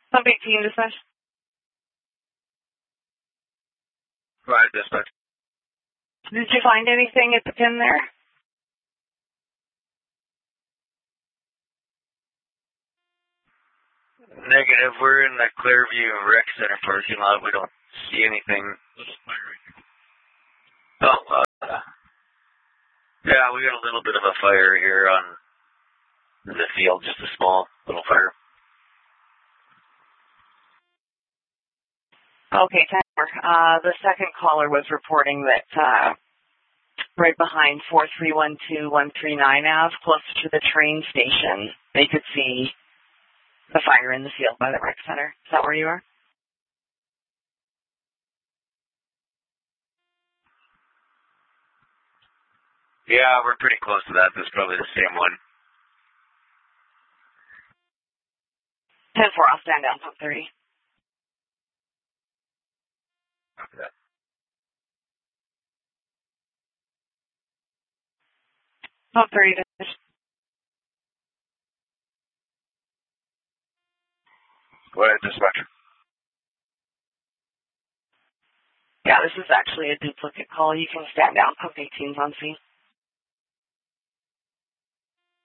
Pump 18, dispatch. Right, dispatch. Did you find anything at the pin there? Negative. We're in the Clearview Rec Center parking lot. We don't see anything. Oh, yeah, we got a little bit of a fire here on the field, just a small little fire. Okay, timer. The second caller was reporting that right behind 4312139 Ave, closer to the train station, they could see the fire in the field by the rec center. Is that where you are? Yeah, we're pretty close to that. This is probably the same one. 10-4, I'll stand down, pump 30. Okay. Pump 30. Go ahead, dispatcher. Yeah, this is actually a duplicate call. You can stand down. Pump 18's on scene.